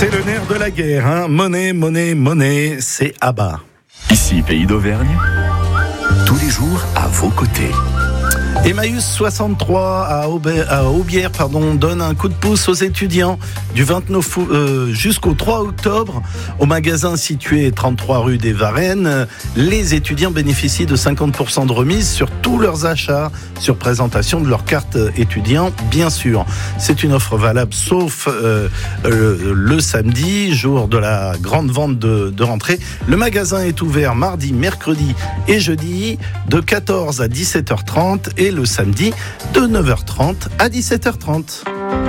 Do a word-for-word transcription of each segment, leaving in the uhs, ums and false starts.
C'est le nerf de la guerre, hein. Monnaie, monnaie, monnaie, c'est à bas. Ici, Pays d'Auvergne, tous les jours à vos côtés. Emmaüs soixante-trois à, Aubert, à Aubière pardon, donne un coup de pouce aux étudiants du vingt-neuf euh, jusqu'au trois octobre. Au magasin situé trente-trois rue des Varennes, les étudiants bénéficient de cinquante pour cent de remise sur tous leurs achats, sur présentation de leur carte étudiant, bien sûr. C'est une offre valable sauf euh, euh, le samedi, jour de la grande vente de, de rentrée. Le magasin est ouvert mardi, mercredi et jeudi de quatorze à dix-sept heures trente et le samedi de neuf heures trente à dix-sept heures trente.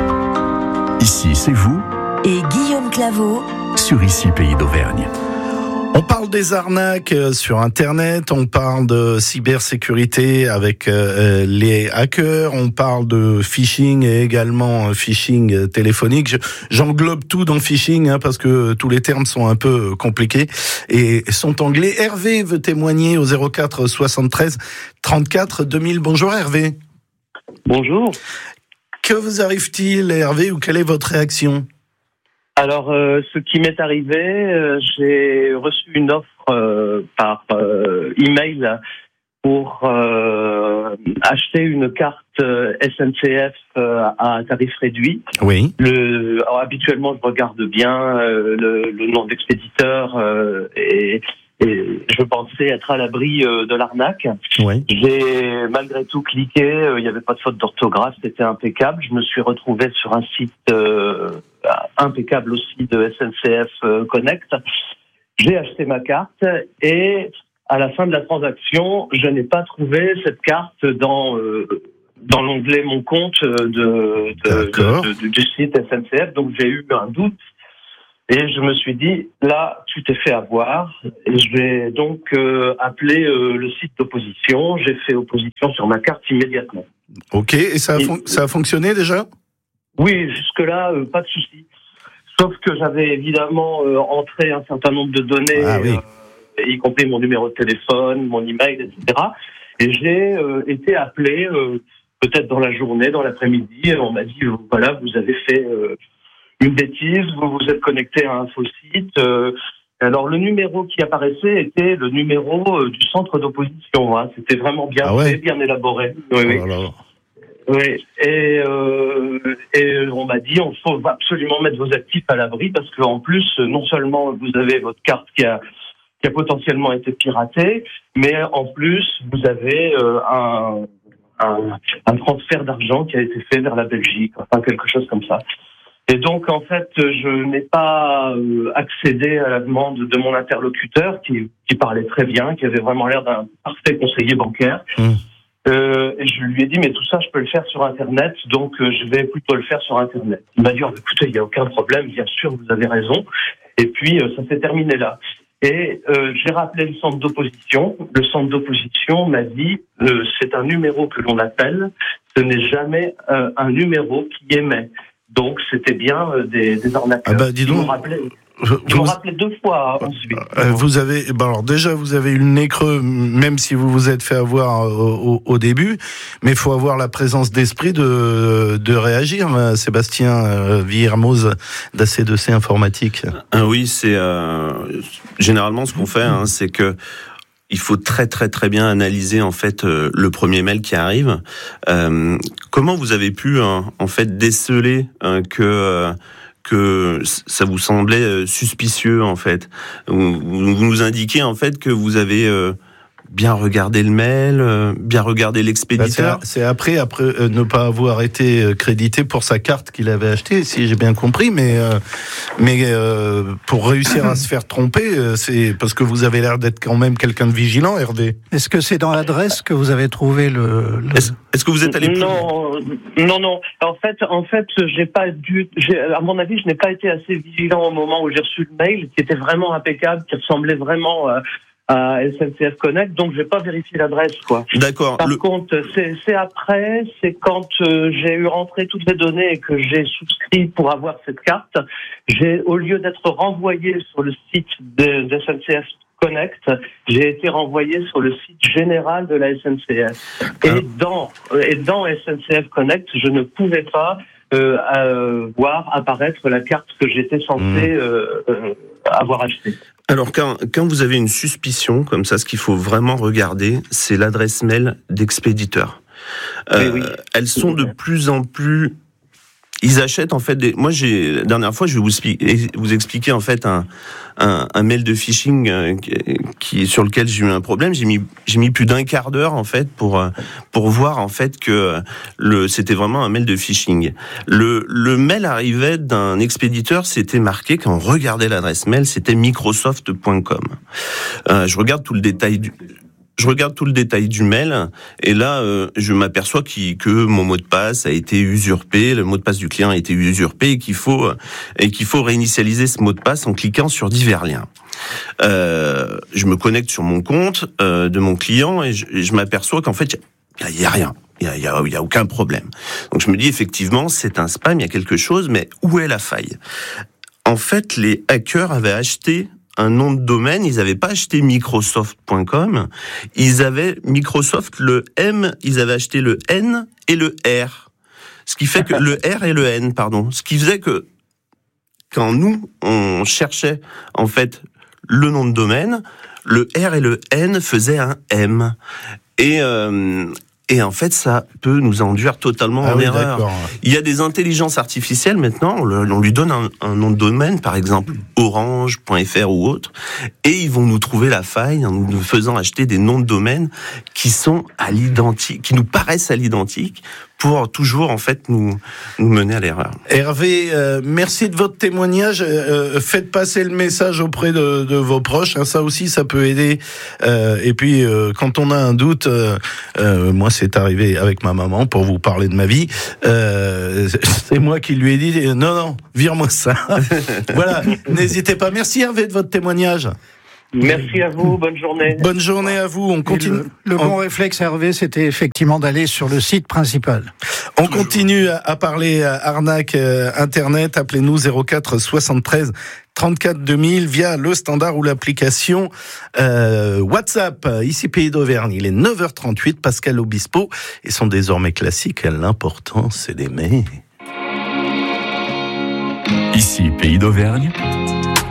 Ici, c'est vous et Guillaume Claveau sur Ici, Pays d'Auvergne. On parle des arnaques sur Internet, on parle de cybersécurité avec euh, les hackers, on parle de phishing et également phishing téléphonique. Je, j'englobe tout dans phishing hein, parce que tous les termes sont un peu compliqués et sont anglais. Hervé veut témoigner au zéro quatre soixante-treize trente-quatre deux mille. Bonjour Hervé. Bonjour. Que vous arrive-t-il Hervé ou quelle est votre réaction ? Alors, euh, ce qui m'est arrivé, euh, j'ai reçu une offre euh, par euh, email pour euh, acheter une carte euh, S N C F euh, à tarif réduit. Oui. Le, alors, habituellement, je regarde bien euh, le, le nom d'expéditeur euh, et, et je pensais être à l'abri euh, de l'arnaque. Oui. J'ai malgré tout cliqué, euh, il n'y avait pas de faute d'orthographe, c'était impeccable. Je me suis retrouvé sur un site euh, impeccable aussi de S N C F euh, Connect. J'ai acheté ma carte et à la fin de la transaction, je n'ai pas trouvé cette carte dans euh, dans l'onglet Mon compte de, de, de, de du site S N C F. Donc j'ai eu un doute et je me suis dit là, tu t'es fait avoir. Et je vais donc euh, appeler euh, le site d'opposition. J'ai fait opposition sur ma carte immédiatement. Ok, et ça a, fon- et, ça a fonctionné déjà ? Oui, jusque-là, euh, pas de souci. Sauf que j'avais évidemment euh, entré un certain nombre de données, ah, oui. euh, y compris mon numéro de téléphone, mon email, et cetera. Et j'ai euh, été appelé euh, peut-être dans la journée, dans l'après-midi. Et on m'a dit, euh, voilà, vous avez fait euh, une bêtise, vous vous êtes connecté à un faux site. Euh, alors le numéro qui apparaissait était le numéro euh, du centre d'opposition. Hein. C'était vraiment bien ah, ouais. fait, bien élaboré. Oui, oui. Oh là là. Oui, et, euh, et on m'a dit on faut absolument mettre vos actifs à l'abri parce qu'en plus, non seulement vous avez votre carte qui a, qui a potentiellement été piratée, mais en plus, vous avez euh, un, un, un transfert d'argent qui a été fait vers la Belgique, enfin quelque chose comme ça. Et donc, en fait, je n'ai pas euh, accédé à la demande de mon interlocuteur qui, qui parlait très bien, qui avait vraiment l'air d'un parfait conseiller bancaire. Mmh. Euh, et je lui ai dit, mais tout ça, je peux le faire sur Internet, donc euh, je vais plutôt le faire sur Internet. Il m'a dit, oh, écoutez, il n'y a aucun problème, bien sûr, vous avez raison. Et puis, euh, ça s'est terminé là. Et euh, j'ai rappelé le centre d'opposition. Le centre d'opposition m'a dit, euh, c'est un numéro que l'on appelle, ce n'est jamais euh, un numéro qui émet. Donc, c'était bien euh, des, des arnaqueurs. Ah bah, dis donc. Ils m'ont rappelé... Ils m'ont rappelé deux fois ensuite. Euh, vous avez, bah alors déjà vous avez eu le nez creux, même si vous vous êtes fait avoir au, au, au début, mais il faut avoir la présence d'esprit de, de réagir. Sébastien euh, Villermoz d'A C deux C Informatique. Ah oui, c'est euh, généralement ce qu'on fait, hein, c'est que il faut très très très bien analyser en fait euh, le premier mail qui arrive. Euh, comment vous avez pu hein, en fait déceler hein, que euh, que ça vous semblait suspicieux en fait. Vous, vous nous indiquez en fait que vous avez euh, bien regardé le mail, euh, bien regardé l'expéditeur. Bah c'est, c'est après, après euh, ne pas avoir été crédité pour sa carte qu'il avait achetée, si j'ai bien compris, mais euh, mais euh, pour réussir à se faire tromper, euh, c'est parce que vous avez l'air d'être quand même quelqu'un de vigilant, Hervé. Est-ce que c'est dans l'adresse que vous avez trouvé le, le... Est-ce, est-ce que vous êtes allé plus Non, non, non. En fait, en fait, j'ai pas dû. J'ai, à mon avis, je n'ai pas été assez vigilant au moment où j'ai reçu le mail, qui était vraiment impeccable, qui ressemblait vraiment à, à S N C F Connect. Donc, j'ai pas vérifié l'adresse, quoi. D'accord. Par le... contre, c'est, c'est après, c'est quand euh, j'ai eu rentré toutes les données et que j'ai souscrit pour avoir cette carte. J'ai, au lieu d'être renvoyé sur le site de, de S N C F Connect, j'ai été renvoyé sur le site général de la S N C F. Et dans, et dans S N C F Connect, je ne pouvais pas euh, euh, voir apparaître la carte que j'étais censé Mmh. euh, euh, avoir achetée. Alors quand, quand vous avez une suspicion comme ça, ce qu'il faut vraiment regarder, c'est l'adresse mail d'expéditeur. Euh, Oui, oui. Elles sont de plus en plus... Ils achètent en fait des... Moi, j'ai la dernière fois, je vais vous, expli- vous expliquer en fait un, un, un mail de phishing euh, qui, sur lequel j'ai eu un problème. J'ai mis, j'ai mis plus d'un quart d'heure en fait pour euh, pour voir en fait que le c'était vraiment un mail de phishing. Le le mail arrivait d'un expéditeur, c'était marqué quand on regardait l'adresse mail, c'était microsoft point com. Euh, je regarde tout le détail du Je regarde tout le détail du mail et là, euh, je m'aperçois qu'il, que mon mot de passe a été usurpé, le mot de passe du client a été usurpé et qu'il faut et qu'il faut réinitialiser ce mot de passe en cliquant sur divers liens. Euh, je me connecte sur mon compte euh, de mon client et je, et je m'aperçois qu'en fait, il y, y a rien. Il y a, y, a, y a aucun problème. Donc je me dis effectivement, c'est un spam, il y a quelque chose, mais où est la faille ? En fait, les hackers avaient acheté un nom de domaine, ils n'avaient pas acheté microsoft point com, ils avaient Microsoft le M, ils avaient acheté le N et le R. Ce qui fait que le R et le N, pardon, ce qui faisait que quand nous on cherchait en fait le nom de domaine, le R et le N faisaient un M. Et euh, Et en fait, ça peut nous induire totalement ah en oui, erreur. D'accord. Il y a des intelligences artificielles maintenant, on, le, on lui donne un, un nom de domaine, par exemple orange point f r ou autre, et ils vont nous trouver la faille en nous faisant acheter des noms de domaine qui sont à l'identique, qui nous paraissent à l'identique, pour toujours en fait nous, nous mener à l'erreur. Hervé, euh, merci de votre témoignage. Euh, faites passer le message auprès de, de vos proches. Hein, ça aussi, ça peut aider. Euh, et puis, euh, quand on a un doute, euh, euh, moi, c'est arrivé avec ma maman pour vous parler de ma vie. Euh, c'est moi qui lui ai dit non, non, vire-moi ça. Voilà. N'hésitez pas. Merci Hervé de votre témoignage. Merci à vous, bonne journée. Bonne journée à vous. On continue. Le, le bon on... réflexe, Hervé, c'était effectivement d'aller sur le site principal. On continue à, à parler à arnaque euh, Internet. Appelez-nous zéro quatre soixante-treize trente-quatre deux mille via le standard ou l'application euh, WhatsApp. Ici Pays d'Auvergne, il est neuf heures trente-huit. Pascal Obispo et son désormais classique. L'important, c'est d'aimer. Ici Pays d'Auvergne,